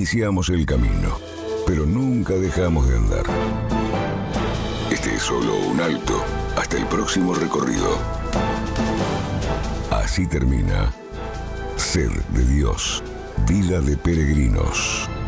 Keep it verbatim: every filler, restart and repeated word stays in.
iniciamos el camino, pero nunca dejamos de andar. Este es solo un alto hasta el próximo recorrido. Así termina Sed de Dios, vida de peregrinos.